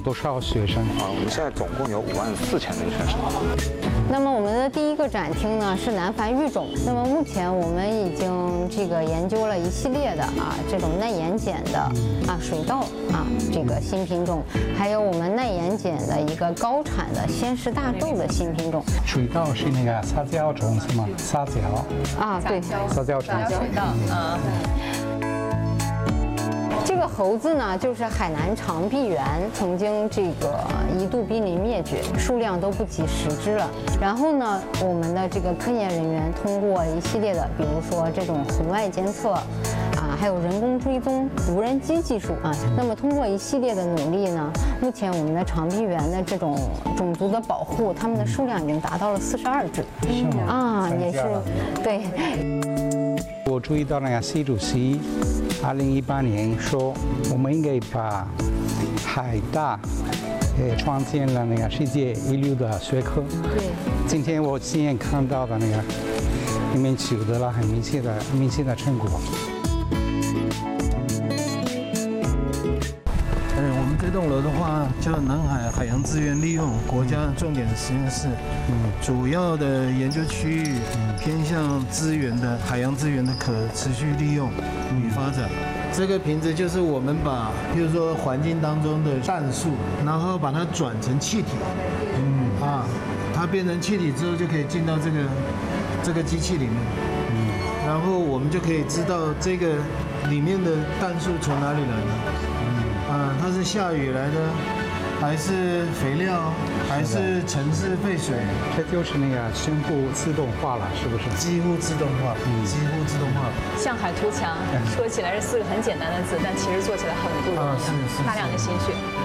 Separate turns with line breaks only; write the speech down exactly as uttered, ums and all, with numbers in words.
多少学生？
啊，我们现在总共有五万四千名学生。
那么我们的第一个展厅呢是南繁育种。那么目前我们已经这个研究了一系列的啊这种耐盐碱的啊水稻啊这个新品种，还有我们耐盐碱的一个高产的鲜食大豆的新品种。
水稻是那个撒娇种是吗？撒娇
啊，对，
撒娇种。
水稻啊。
这个猴子呢，就是海南长臂猿，曾经这个一度濒临灭绝，数量都不及十只了。然后呢，我们的这个科研人员通过一系列的，比如说这种红外监测，啊，还有人工追踪、无人机技术啊，那么通过一系列的努力呢，目前我们的长臂猿的这种种族的保护，它们的数量已经达到了四十二只。啊，也是，对。
我注意到那个习主席二零一八年说，我们应该把海大，呃，创建了那个世界一流的学科。
对。
今天我亲眼看到的那个，里面取得了很明显的明显的成果。
嗯，我们这栋楼的话叫南海海洋资源利用国家重点实验室，嗯，主要的研究区域偏向资源的海洋资源的可持续利用与发展。这个瓶子就是我们把，譬如说环境当中的氮素，然后把它转成气体，嗯啊，它变成气体之后就可以进到这个这个机器里面，嗯，然后我们就可以知道这个里面的氮素从哪里来的。啊，它是下雨来的，还是肥料，还是城市废水？
这就是那个全部自动化了，是不是？
几乎自动化，嗯，几乎自动化。
向海图强，说起来是四个很简单的字，但其实做起来很不容易，大量的心血。